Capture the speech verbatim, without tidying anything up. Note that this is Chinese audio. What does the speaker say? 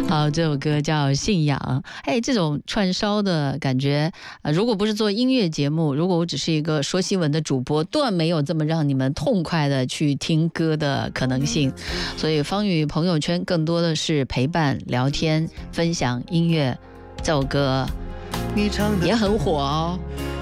好，这首歌叫《信仰》。哎，这种串烧的感觉，呃，如果不是做音乐节目，如果我只是一个说新闻的主播，断没有这么让你们痛快的去听歌的可能性。所以芳语朋友圈更多的是陪伴、聊天、分享音乐。这首歌也很火哦。